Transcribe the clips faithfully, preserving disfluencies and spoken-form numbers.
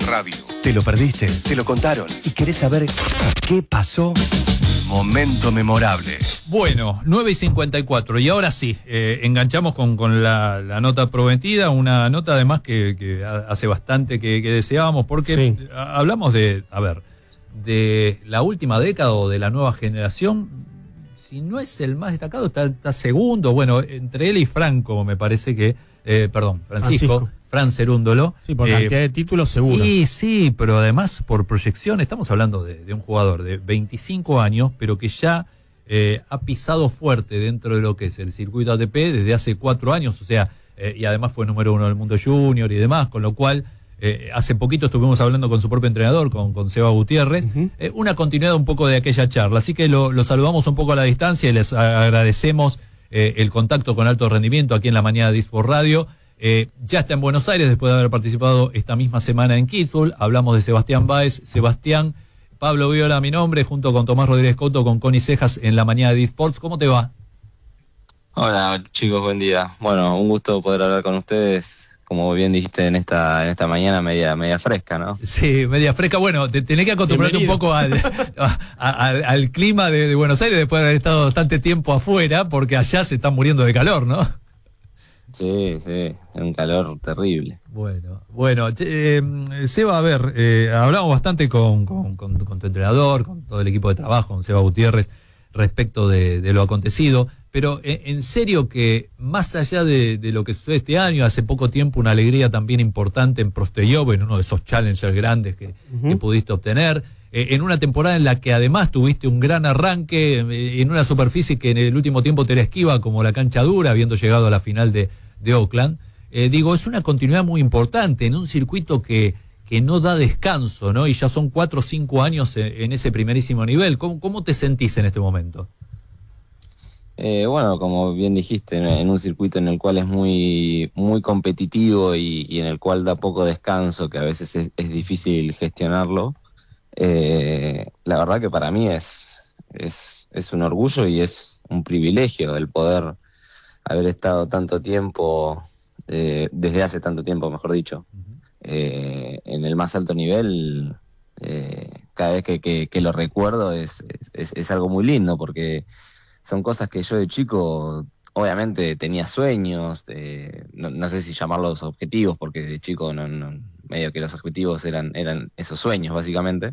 radio. ¿Te lo perdiste? ¿Te lo contaron? ¿Y querés saber qué pasó? Momento memorable. Bueno, nueve y cincuenta y cuatro. Y ahora sí, eh, enganchamos con, con la, la nota prometida. Una nota además que, que hace bastante que, que deseábamos. Porque sí. hablamos de, a ver, de la última década o de la nueva generación. Si no es el más destacado, está, está segundo. Bueno, entre él y Franco, me parece que, eh, perdón, Francisco, Francisco. Fran Cerúndolo. Sí, por cantidad eh, de títulos seguro. Sí, sí, pero además por proyección, estamos hablando de, de un jugador de veinticinco años, pero que ya eh, ha pisado fuerte dentro de lo que es el circuito A T P desde hace cuatro años, o sea, eh, y además fue número uno del mundo junior y demás, con lo cual eh, hace poquito estuvimos hablando con su propio entrenador, con, con Seba Gutiérrez, uh-huh. eh, una continuidad un poco de aquella charla, así que lo, lo saludamos un poco a la distancia y les agradecemos eh, el contacto con alto rendimiento aquí en la mañana de eSport Radio. Eh, ya está en Buenos Aires después de haber participado esta misma semana en Kitzbühel. Hablamos de Sebastián Báez. Sebastián, Pablo Viola, mi nombre, junto con Tomás Rodríguez Couto, con Connie Cejas en la mañana de eSports. ¿Cómo te va? Hola chicos, buen día. Bueno, un gusto poder hablar con ustedes, como bien dijiste, en esta en esta mañana media media fresca, ¿no? Sí, media fresca. Bueno, te tenés que acostumbrarte Bienvenido. un poco al, a, a, al clima de, de Buenos Aires después de haber estado bastante tiempo afuera, porque allá se están muriendo de calor, ¿no? Sí, sí, es un calor terrible. Bueno, bueno, eh, Seba, a ver, eh, hablamos bastante con, con, con, con tu entrenador, con todo el equipo de trabajo, con Seba Gutiérrez, respecto de, de lo acontecido, pero en, en serio que más allá de, de lo que sucede este año, hace poco tiempo una alegría también importante en Prosteyov, en uno de esos challengers grandes que, uh-huh. que pudiste obtener, eh, en una temporada en la que además tuviste un gran arranque, eh, en una superficie que en el último tiempo te era esquiva como la cancha dura, habiendo llegado a la final de de Oakland, eh, digo, es una continuidad muy importante en un circuito que, que no da descanso, ¿no? Y ya son cuatro o cinco años en, en ese primerísimo nivel. ¿Cómo, cómo te sentís en este momento? Eh, bueno, como bien dijiste, en, en un circuito en el cual es muy, muy competitivo y, y en el cual da poco descanso, que a veces es, es difícil gestionarlo, eh, la verdad que para mí es, es, es un orgullo y es un privilegio el poder haber estado tanto tiempo, eh, desde hace tanto tiempo, mejor dicho, eh, en el más alto nivel. Eh, cada vez que, que, que lo recuerdo es, es, es algo muy lindo, porque son cosas que yo de chico, obviamente tenía sueños, eh, no, no sé si llamarlos objetivos, porque de chico no, no, medio que los objetivos eran, eran esos sueños, básicamente,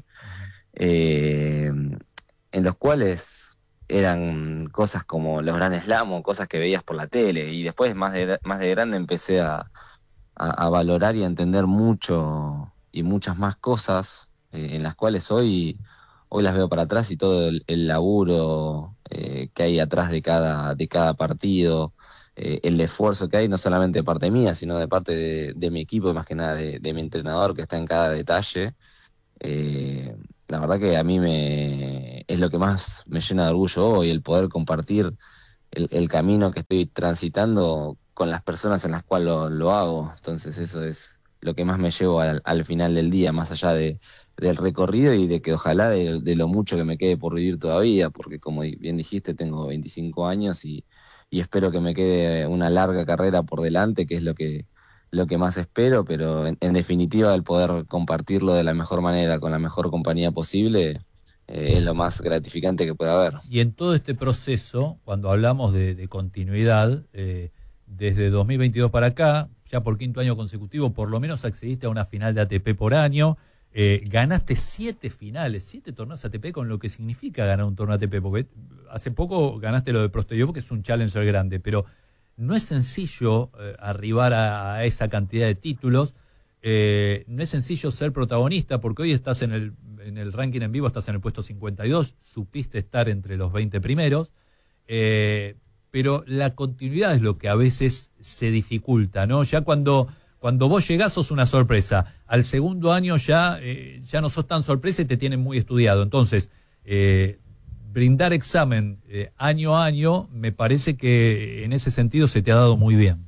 eh, en los cuales eran cosas como los Grand Slam o cosas que veías por la tele, y después más de, más de grande empecé a, a, a valorar y a entender mucho y muchas más cosas eh, en las cuales hoy hoy las veo para atrás, y todo el, el laburo eh, que hay atrás de cada de cada partido, eh, el esfuerzo que hay no solamente de parte mía, sino de parte de, de mi equipo, y más que nada de, de mi entrenador, que está en cada detalle. eh, La verdad que a mí me es lo que más me llena de orgullo hoy, el poder compartir el, el camino que estoy transitando con las personas en las cuales lo, lo hago. Entonces eso es lo que más me llevo al, al final del día, más allá de, del recorrido y de que ojalá de, de lo mucho que me quede por vivir todavía, porque como bien dijiste, tengo veinticinco años y, y espero que me quede una larga carrera por delante, que es lo que lo que más espero, pero en, en definitiva el poder compartirlo de la mejor manera, con la mejor compañía posible, eh, es lo más gratificante que puede haber. Y en todo este proceso, cuando hablamos de, de continuidad, eh, desde dos mil veintidós para acá, ya por quinto año consecutivo, por lo menos accediste a una final de A T P por año, eh, ganaste siete finales, siete torneos A T P, con lo que significa ganar un torneo A T P, porque hace poco ganaste lo de Prosteyov, que es un challenger grande, pero no es sencillo eh, arribar a, a esa cantidad de títulos, eh, no es sencillo ser protagonista, porque hoy estás en el, en el ranking en vivo, estás en el puesto cincuenta y dos, supiste estar entre los veinte primeros, eh, pero la continuidad es lo que a veces se dificulta, ¿no? Ya cuando, cuando vos llegás sos una sorpresa, al segundo año ya, eh, ya no sos tan sorpresa y te tienen muy estudiado, entonces eh, brindar examen eh, año a año, me parece que en ese sentido se te ha dado muy bien.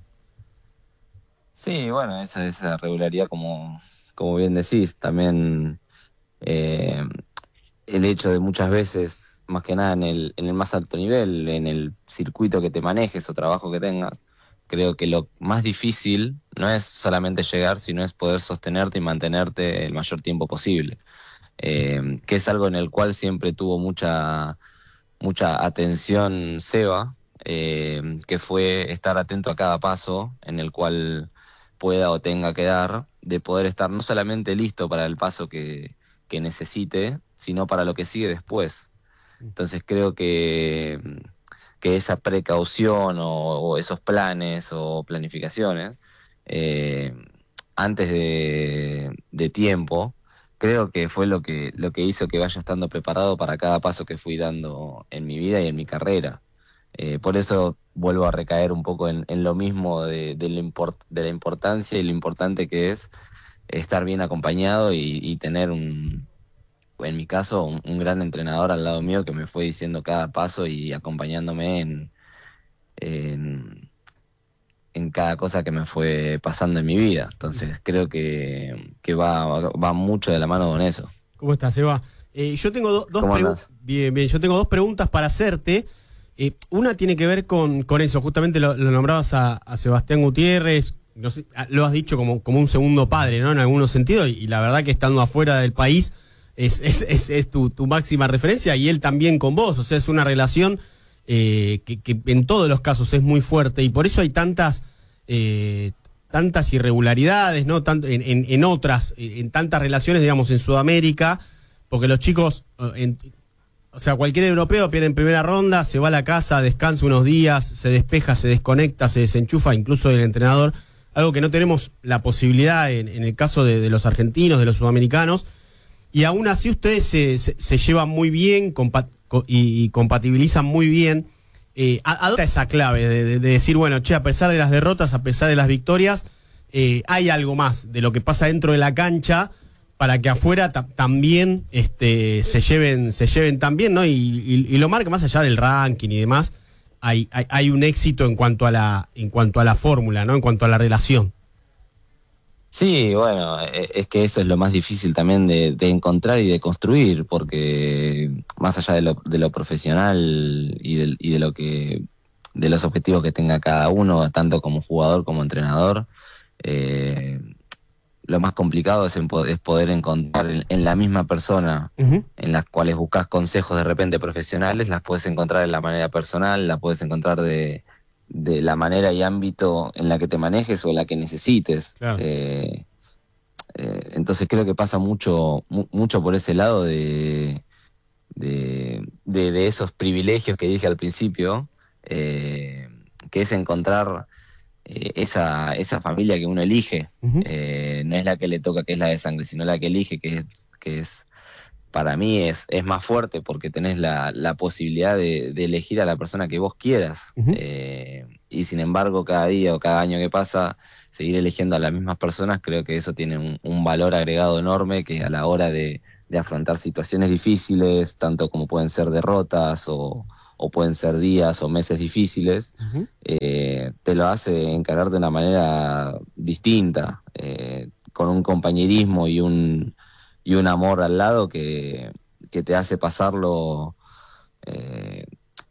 Sí, bueno, esa, esa regularidad, como, como bien decís, también eh, el hecho de muchas veces, más que nada en el, en el más alto nivel, en el circuito que te manejes o trabajo que tengas, Creo que lo más difícil no es solamente llegar, sino es poder sostenerte y mantenerte el mayor tiempo posible. Eh, que es algo en el cual siempre tuvo mucha, mucha atención Seba, eh, que fue estar atento a cada paso en el cual pueda o tenga que dar, de poder estar no solamente listo para el paso que, que necesite, sino para lo que sigue después. Entonces creo que... que esa precaución o, o esos planes o planificaciones eh, antes de, de tiempo, creo que fue lo que lo que hizo que vaya estando preparado para cada paso que fui dando en mi vida y en mi carrera. Eh, por eso vuelvo a recaer un poco en, en lo mismo de, de, lo import, de la importancia y lo importante que es estar bien acompañado y, y tener un... en mi caso, un, un gran entrenador al lado mío que me fue diciendo cada paso y acompañándome en, en, en cada cosa que me fue pasando en mi vida. Entonces creo que, que va, va mucho de la mano con eso. ¿Cómo estás, Eva? Eh, yo tengo do, dos ¿Cómo preguntas. Bien, bien. Yo tengo dos preguntas para hacerte. Eh, una tiene que ver con, con eso. Justamente lo, lo nombrabas a, a Sebastián Gutiérrez. No sé, lo has dicho como, como un segundo padre, ¿no? En algunos sentidos. Y, y la verdad que estando afuera del país es, es, es, es tu, tu máxima referencia, y él también con vos. O sea, es una relación eh, que, que en todos los casos es muy fuerte, y por eso hay tantas eh, tantas irregularidades, ¿no? Tanto en, en, en otras, en tantas relaciones, digamos, en Sudamérica, porque los chicos, en, o sea, cualquier europeo pierde en primera ronda, se va a la casa, descansa unos días, se despeja, se desconecta, se desenchufa, incluso del entrenador, algo que no tenemos la posibilidad en, en el caso de, de los argentinos, de los sudamericanos. Y aún así ustedes se, se, se llevan muy bien compa co y, y compatibilizan muy bien. Eh, ¿A, a dónde está esa clave de, de, de decir, bueno, che, a pesar de las derrotas, a pesar de las victorias, eh, hay algo más de lo que pasa dentro de la cancha para que afuera también este, se lleven se lleven tan bien, ¿no? Y, y, y lo marca más allá del ranking y demás, hay, hay, hay un éxito en cuanto a la en cuanto a la fórmula, ¿no? En cuanto a la relación. Sí, bueno, es que eso es lo más difícil también de, de encontrar y de construir, porque más allá de lo, de lo profesional y de, y de lo que de los objetivos que tenga cada uno, tanto como jugador como entrenador, eh, lo más complicado es, en, es poder encontrar en, en la misma persona, uh-huh. en las cuales buscas consejos de repente profesionales, las puedes encontrar en la manera personal, las puedes encontrar de de la manera y ámbito en la que te manejes o en la que necesites. Claro. Eh, eh, entonces creo que pasa mucho mu mucho por ese lado de, de, de, de esos privilegios que dije al principio, eh, que es encontrar eh, esa, esa familia que uno elige. Uh-huh. eh, no es la que le toca, que es la de sangre, sino la que elige, que es... Que es para mí es, es más fuerte porque tenés la, la posibilidad de, de elegir a la persona que vos quieras. Uh-huh. eh, y sin embargo cada día o cada año que pasa, seguir eligiendo a las mismas personas, creo que eso tiene un, un valor agregado enorme, que a la hora de, de afrontar situaciones difíciles, tanto como pueden ser derrotas o, o pueden ser días o meses difíciles, uh-huh. eh, te lo hace encarar de una manera distinta, eh, con un compañerismo y un... y un amor al lado que, que te hace pasarlo, eh,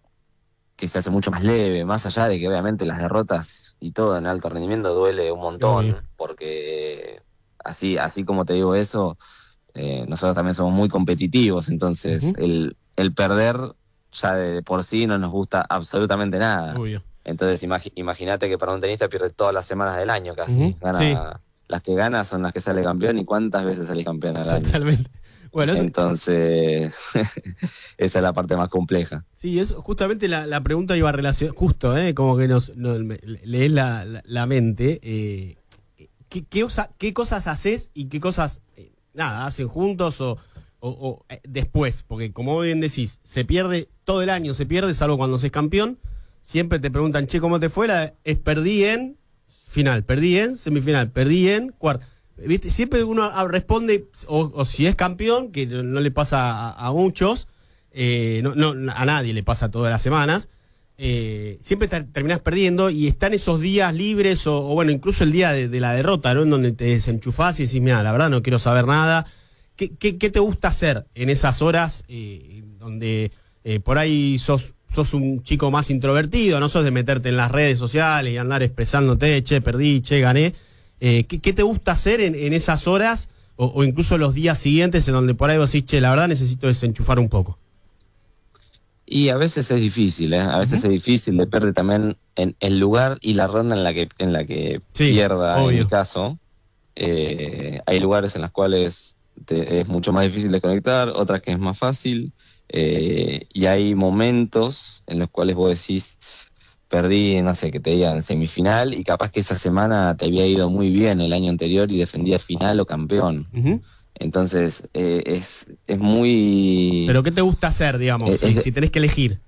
que se hace mucho más leve, más allá de que obviamente las derrotas y todo en alto rendimiento duele un montón, sí. porque así así como te digo eso, eh, nosotros también somos muy competitivos, entonces uh-huh. el, el perder ya de por sí no nos gusta absolutamente nada. Obvio. Entonces imagi imagínate que para un tenista pierde todas las semanas del año casi, uh-huh. gana... Sí. Las que gana son las que sale campeón, y cuántas veces sale campeón al año. Totalmente. Bueno, eso... Entonces, esa es la parte más compleja. Sí, eso, justamente la, la pregunta iba a relacionar, justo, ¿eh? Como que nos, nos lees la, la, la mente. Eh, ¿qué, qué, osa, ¿Qué cosas haces y qué cosas, eh, nada, hacen juntos o, o, o eh, después? Porque como bien decís, se pierde todo el año, se pierde, salvo cuando se es campeón. Siempre te preguntan, che, ¿cómo te fue? La, es perdí en... final, perdí en semifinal, perdí en cuarto. ¿Viste? Siempre uno responde, o, o si es campeón, que no le pasa a, a muchos, eh, no, no, a nadie le pasa todas las semanas, eh, siempre te, terminás perdiendo, y están esos días libres, o, o bueno, incluso el día de, de la derrota, ¿no? En donde te desenchufás y decís, mira, la verdad no quiero saber nada. ¿Qué, qué, qué te gusta hacer en esas horas eh, donde eh, por ahí sos... sos sos un chico más introvertido, no sos de meterte en las redes sociales y andar expresándote, che, perdí, che, gané. Eh, ¿qué, ¿Qué te gusta hacer en, en esas horas o, o incluso los días siguientes en donde por ahí vos decís, che, la verdad necesito desenchufar un poco? Y a veces es difícil, ¿eh? A veces uh-huh. es difícil, depende también en el lugar y la ronda en la que en la que sí, pierda, obvio. En mi caso. Eh, hay lugares en los cuales te, es mucho más difícil desconectar, otras que es más fácil, eh, y hay momentos en los cuales vos decís, perdí, no sé, que te digan semifinal, y capaz que esa semana te había ido muy bien el año anterior y defendías final o campeón. Uh-huh. Entonces, eh, es, es muy... ¿Pero qué te gusta hacer, digamos, eh, si, es, si tenés que elegir?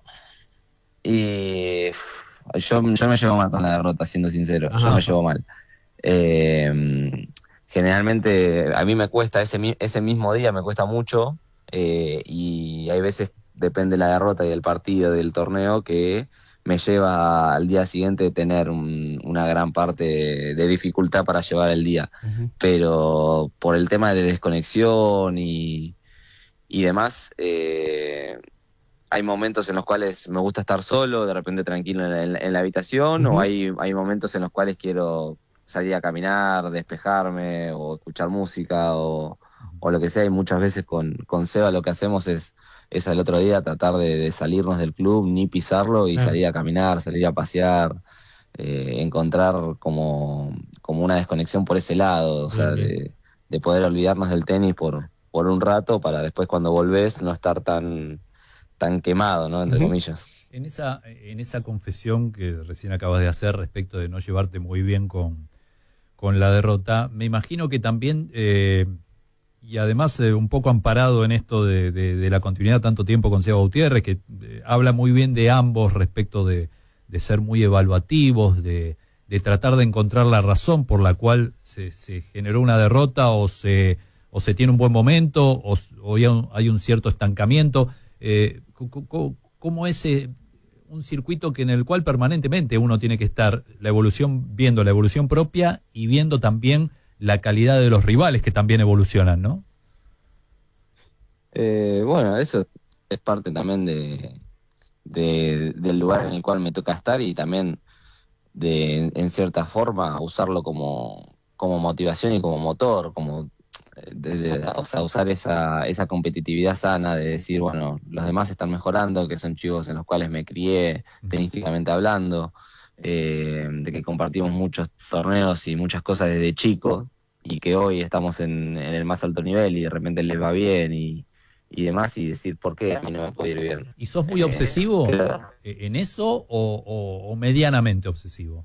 Y yo, yo me llevo mal con la derrota, siendo sincero. Ajá. Yo me llevo mal. Eh, generalmente, a mí me cuesta, ese, ese mismo día me cuesta mucho, eh, y hay veces, depende de la derrota y del partido, del torneo, que me lleva al día siguiente tener un, una gran parte de dificultad para llevar el día. Uh-huh. Pero por el tema de desconexión y, y demás, eh, hay momentos en los cuales me gusta estar solo, de repente tranquilo en la, en la habitación, uh-huh. o hay, hay momentos en los cuales quiero salir a caminar, despejarme, o escuchar música, o, o lo que sea. Y muchas veces con, con Seba lo que hacemos es es al otro día tratar de, de salirnos del club, ni pisarlo, y salir a caminar, salir a pasear, eh, encontrar como, como una desconexión por ese lado, o sea, de, de poder olvidarnos del tenis por, por un rato, para después cuando volvés no estar tan, tan quemado, ¿no? Entre uh-huh. comillas. En esa, en esa confesión que recién acabas de hacer respecto de no llevarte muy bien con, con la derrota, me imagino que también... Eh, y además eh, un poco amparado en esto de, de, de la continuidad tanto tiempo con Seba Gutiérrez, que eh, habla muy bien de ambos respecto de, de ser muy evaluativos, de, de tratar de encontrar la razón por la cual se, se generó una derrota, o se, o se tiene un buen momento, o, o hay, un, hay un cierto estancamiento. Eh, ¿Cómo es eh, un circuito que en el cual permanentemente uno tiene que estar la evolución, viendo la evolución propia y viendo también la calidad de los rivales que también evolucionan, ¿no? Eh, bueno, eso es parte también de, de del lugar en el cual me toca estar, y también de, en cierta forma, usarlo como, como motivación y como motor, como de, de, o sea, usar esa, esa competitividad sana de decir, bueno, los demás están mejorando, que son chicos en los cuales me crié tenísticamente hablando. Eh, de que compartimos muchos torneos y muchas cosas desde chicos, y que hoy estamos en, en el más alto nivel y de repente les va bien y, y demás, y decir, ¿por qué a mí no me puede ir bien? ¿Y sos muy eh, obsesivo pero, en eso o, o, o medianamente obsesivo?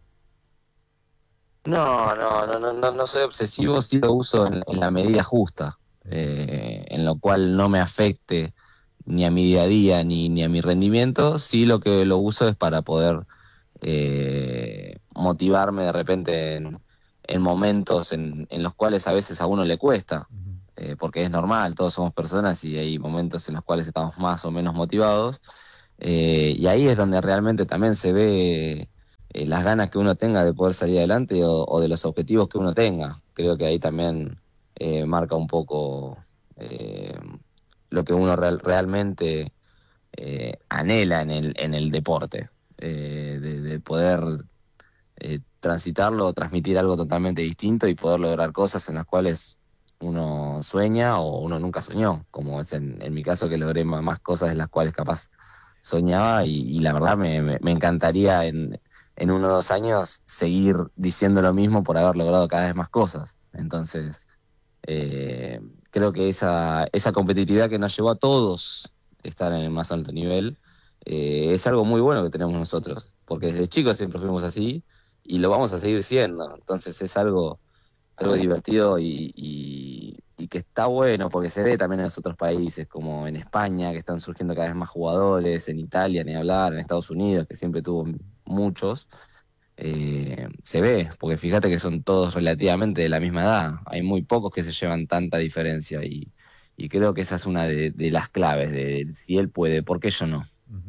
No, no, no, no, no soy obsesivo, sí lo uso en, en la medida justa, eh, en lo cual no me afecte ni a mi día a día ni, ni a mi rendimiento. Sí, lo que lo uso es para poder Eh, motivarme de repente en, en momentos en, en los cuales a veces a uno le cuesta, eh, porque es normal, todos somos personas y hay momentos en los cuales estamos más o menos motivados, eh, y ahí es donde realmente también se ve eh, las ganas que uno tenga de poder salir adelante, o, o de los objetivos que uno tenga. Creo que ahí también eh, marca un poco eh, lo que uno real, realmente eh, anhela en el, en el deporte. Eh, de, de poder eh, transitarlo, transmitir algo totalmente distinto y poder lograr cosas en las cuales uno sueña o uno nunca soñó, como es en, en mi caso, que logré más cosas de las cuales capaz soñaba, y, y la verdad me, me, me encantaría en, en uno o dos años seguir diciendo lo mismo por haber logrado cada vez más cosas. Entonces eh, creo que esa, esa competitividad que nos llevó a todos estar en el más alto nivel, Eh, es algo muy bueno que tenemos nosotros, porque desde chicos siempre fuimos así y lo vamos a seguir siendo. Entonces es algo algo divertido y, y, y que está bueno, porque se ve también en los otros países, como en España, que están surgiendo cada vez más jugadores, en Italia, ni hablar, en Estados Unidos, que siempre tuvo muchos. Eh, se ve, porque fíjate que son todos relativamente de la misma edad, hay muy pocos que se llevan tanta diferencia, y, y creo que esa es una de, de las claves, de si él puede, ¿por qué yo no?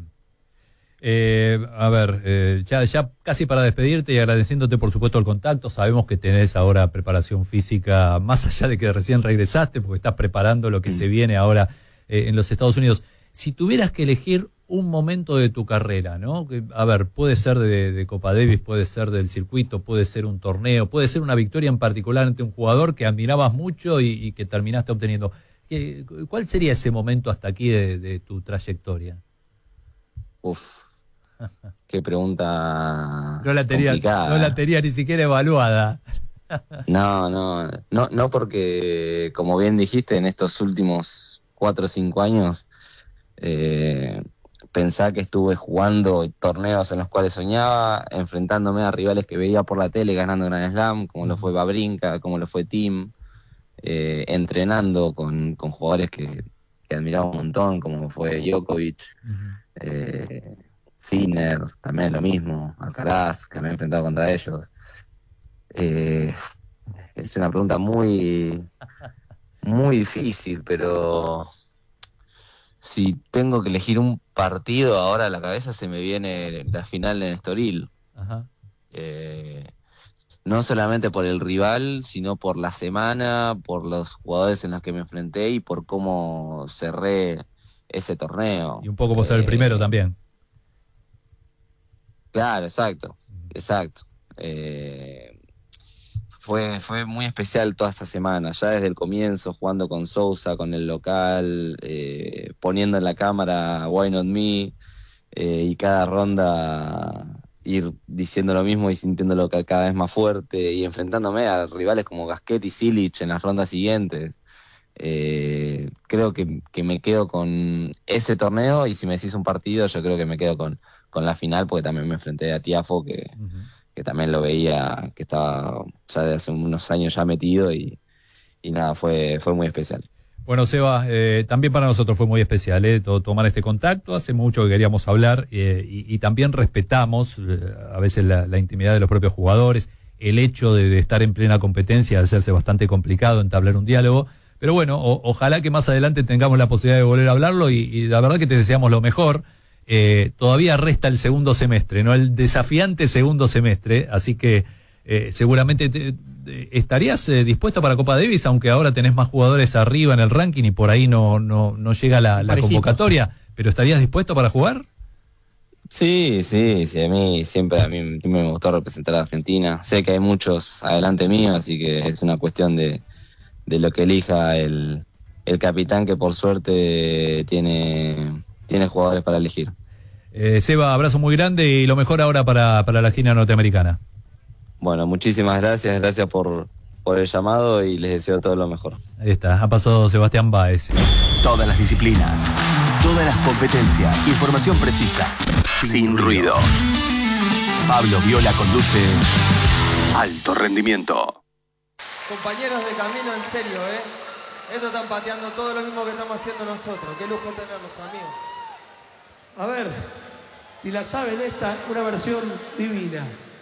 Eh, a ver, eh, ya, ya casi para despedirte y agradeciéndote por supuesto el contacto. Sabemos que tenés ahora preparación física, más allá de que recién regresaste, porque estás preparando lo que mm. se viene ahora eh, en los Estados Unidos. Si tuvieras que elegir un momento de tu carrera, ¿no? Que, a ver, puede ser de, de Copa Davis, puede ser del circuito, puede ser un torneo, puede ser una victoria en particular ante un jugador que admirabas mucho y, y que terminaste obteniendo. ¿Qué, ¿Cuál sería ese momento hasta aquí de, de tu trayectoria? Uf, qué pregunta no la tenía, complicada. No la tenía ni siquiera evaluada. No, no, no, no porque, como bien dijiste, en estos últimos cuatro o cinco años, eh, pensá que estuve jugando torneos en los cuales soñaba, enfrentándome a rivales que veía por la tele ganando Grand Slam, como lo fue Wawrinka, como lo fue Thiem, eh, entrenando con, con jugadores que, que admiraba un montón, como fue Djokovic, uh-huh. eh, Sinner, también lo mismo, Alcaraz, que me he enfrentado contra ellos. Eh, es una pregunta muy, muy difícil, pero si tengo que elegir un partido, ahora a la cabeza se me viene la final en Estoril. Ajá. Eh, no solamente por el rival, sino por la semana, por los jugadores en los que me enfrenté y por cómo cerré ese torneo. Y un poco por ser eh, el primero también. Claro, exacto, exacto. Eh, Fue, fue muy especial toda esta semana, ya desde el comienzo, jugando con Sousa, con el local, eh, poniendo en la cámara Why Not Me, eh, y cada ronda ir diciendo lo mismo y sintiéndolo cada vez más fuerte, y enfrentándome a rivales como Gasquet y Cilic en las rondas siguientes. Eh, creo que, que me quedo con ese torneo, y si me decís un partido, yo creo que me quedo con, con la final, porque también me enfrenté a Tiafoe, que... Uh-huh. que también lo veía, que estaba ya de hace unos años ya metido y, y nada, fue, fue muy especial. Bueno, Seba, eh, también para nosotros fue muy especial eh, tomar este contacto, hace mucho que queríamos hablar eh, y, y también respetamos eh, a veces la, la intimidad de los propios jugadores, el hecho de, de estar en plena competencia, de hacerse bastante complicado entablar un diálogo, pero bueno, o, ojalá que más adelante tengamos la posibilidad de volver a hablarlo y, y la verdad que te deseamos lo mejor. Eh, todavía resta el segundo semestre, ¿no? El desafiante segundo semestre, así que eh, seguramente te, te, estarías eh, dispuesto para Copa Davis, aunque ahora tenés más jugadores arriba en el ranking y por ahí no, no, no llega la, la convocatoria, pero ¿estarías dispuesto para jugar? Sí, sí, sí, a mí siempre a mí me gustó representar a Argentina. Sé que hay muchos adelante mío, así que es una cuestión de, de lo que elija el, el capitán, que por suerte tiene... Tiene jugadores para elegir. Eh, Seba, abrazo muy grande y lo mejor ahora para, para la esquina norteamericana. Bueno, muchísimas gracias, gracias por, por el llamado y les deseo todo lo mejor. Ahí está, ha pasado Sebastián Báez. Todas las disciplinas, todas las competencias, información precisa, sin, sin ruido. Pablo Viola conduce Alto Rendimiento. Compañeros de camino, en serio, ¿eh? Estos están pateando todo lo mismo que estamos haciendo nosotros. Qué lujo tenerlos, amigos. A ver, si la saben esta, una versión divina.